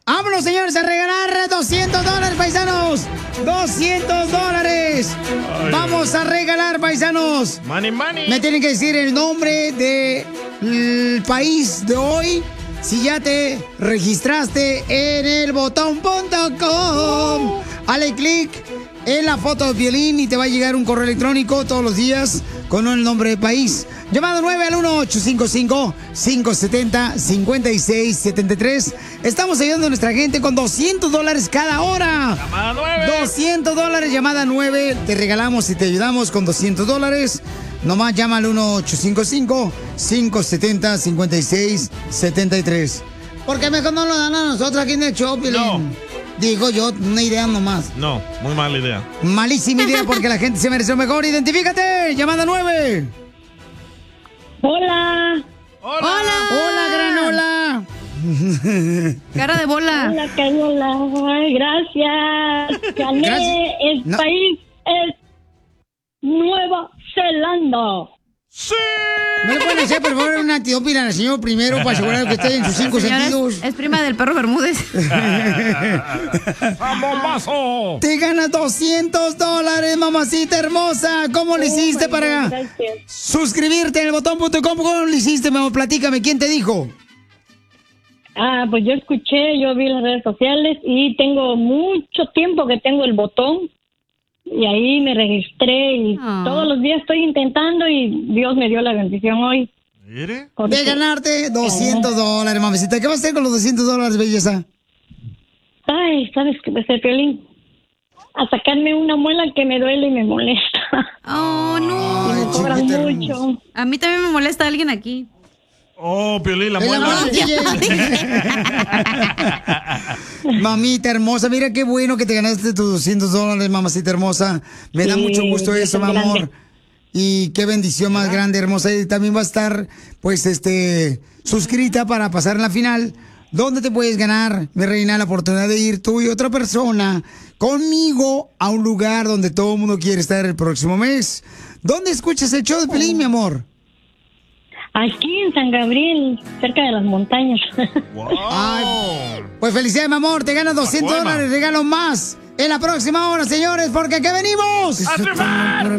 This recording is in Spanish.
Vámonos, señores, a regalar $200, paisanos. $200. Vamos a regalar, paisanos. Money, money. Me tienen que decir el nombre del país de hoy. Si ya te registraste en elbotón.com. Hale clic en la foto de Piolín y te va a llegar un correo electrónico todos los días con el nombre del país. Llamado 9 al 1-855-570-5673. Estamos ayudando a nuestra gente con $200 cada hora. Llamada 9. $200, llamada 9. Te regalamos y te ayudamos con $200. Nomás llama al 1-855-570-5673. Porque mejor no lo dan a nosotros aquí en el show, Piolín. No. Digo yo, una idea nomás. No, muy mala idea. Malísima idea porque la gente se merece lo mejor. ¡Identifícate! Llamada 9. Hola. Hola. Hola, granola. Cara de bola. Hola, Cayola. Ay, gracias. Gané. Gracias. El país es Nueva Zelanda. ¡Sí! ¿No le pueden hacer, por favor, una etiópida al señor primero para asegurar que esté en sus 5 Señora, sentidos? es prima del perro Bermúdez. ¡Bombazo! Te ganas $200, mamacita hermosa. ¿Cómo le hiciste para Gracias. suscribirte en elbotón.com? ¿Cómo le hiciste, mamá? Platícame, ¿quién te dijo? Pues yo escuché, yo vi las redes sociales y tengo mucho tiempo que tengo el botón. Y ahí me registré y todos los días estoy intentando y Dios me dio la bendición hoy. ¿Mire? De ganarte $200, mamacita. ¿Qué vas a hacer con los $200, belleza? Ay, ¿sabes qué? Pues el Piolín, a sacarme una muela que me duele y me molesta. Oh, no. Y me cobran chiquita mucho. A mí también me molesta alguien aquí. Oh, Piolín, la Es la muela. muela. Mamita hermosa, mira qué bueno que te ganaste tus $200, mamacita hermosa. Me da Sí, mucho gusto eso, mi grande. amor. Y qué bendición más grande, hermosa. Y también va a estar, pues, suscrita para pasar en la final. ¿Dónde te puedes ganar, mi reina, la oportunidad de ir tú y otra persona conmigo a un lugar donde todo el mundo quiere estar el próximo mes? ¿Dónde escuchas el show de Pelín, mi amor? Aquí en San Gabriel, cerca de las montañas. Wow. Ay, pues felicidades, mi amor. Te ganas $200, regalo más en la próxima hora, señores, porque aquí venimos ¡A triunfar!